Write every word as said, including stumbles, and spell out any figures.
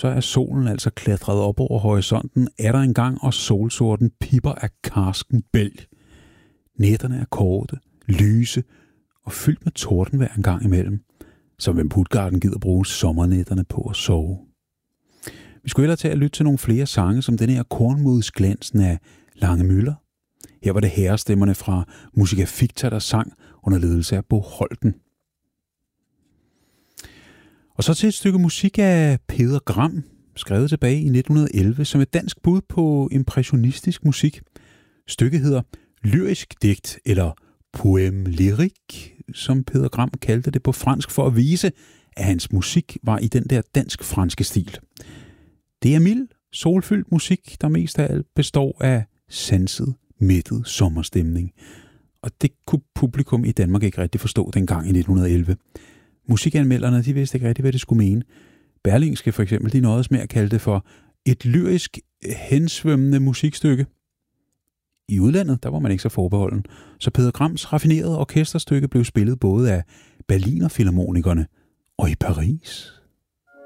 så er solen altså klatret op over horisonten, er der engang, og solsorten pipper af karsken bælg. Nætterne er korte, lyse og fyldt med tordenvejr en gang imellem, som hvem Puttgarden gider bruge sommernætterne på at sove. Vi skulle ellers til at lytte til nogle flere sange, som den her kornmodsglansen af Lange Müller. Her var det herrestemmerne fra Musica Ficta, der sang under ledelse af Bo Holten. Og så til et stykke musik af Peder Gram, skrevet tilbage i nitten elleve som et dansk bud på impressionistisk musik. Stykket hedder Lyrisk digt, eller Poème lyrique, som Peder Gram kaldte det på fransk, for at vise, at hans musik var i den der dansk-franske stil. Det er mild, solfyldt musik, der mest af alt består af sanset, mættet sommerstemning. Og det kunne publikum i Danmark ikke rigtig forstå dengang i nitten elleve. Musikanmelderne, de vidste ikke rigtig, hvad det skulle mene. Berlingske for eksempel, de nåede med at kalde det for et lyrisk, hensvømmende musikstykke. I udlandet, der var man ikke så forbeholden, så Peder Grams raffinerede orkesterstykke blev spillet både af Berliner Filharmonikerne og i Paris.